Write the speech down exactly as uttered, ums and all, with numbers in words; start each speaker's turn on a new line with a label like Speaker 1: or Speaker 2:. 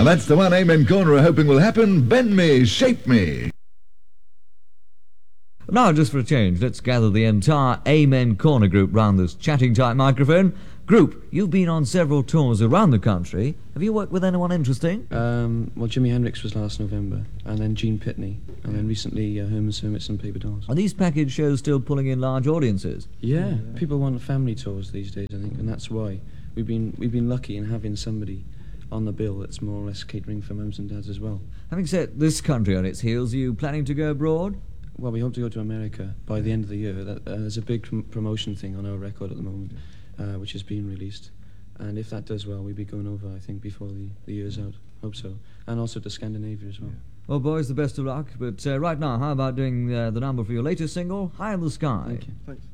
Speaker 1: And that's the one Amen Corner are hoping will happen. Bend me, shape me.
Speaker 2: Now, just for a change, let's gather the entire Amen Corner group round this chatting type microphone. Group, you've been on several tours around the country. Have you worked with anyone interesting?
Speaker 3: Um, well, Jimi Hendrix was last November, and then Gene Pitney, and then recently uh, Herman's Hermits and Paper Dolls.
Speaker 2: Are these package shows still pulling in large audiences?
Speaker 3: Yeah, yeah, people want family tours these days, I think, and that's why we've been we've been lucky in having somebody on the bill that's more or less catering for mums and dads as well.
Speaker 2: Having set this country on its heels, are you planning to go abroad?
Speaker 3: Well, we hope to go to America by the end of the year. That, uh, there's a big prom- promotion thing on our record at the moment, uh, which is being released. And if that does well, we'll be going over, I think, before the, the year's out. Hope so. And also to Scandinavia as well.
Speaker 2: Well, boys, the best of luck. But uh, right now, how about doing uh, the number for your latest single, High in the Sky?
Speaker 3: Thank you.
Speaker 4: Thanks.